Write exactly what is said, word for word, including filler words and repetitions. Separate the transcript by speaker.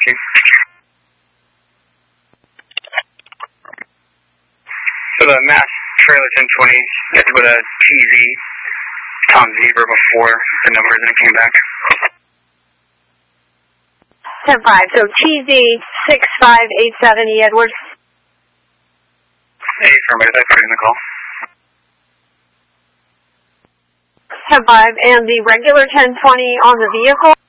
Speaker 1: you. So the Mass trailer ten twenty, you have to put a T Z, Tom Zebra before the numbers and it came back.
Speaker 2: ten five, so T Z six five eight seven E Edwards.
Speaker 1: Hey, affirmative, thanks for taking the call.
Speaker 2: ten five, and the regular ten twenty on the vehicle?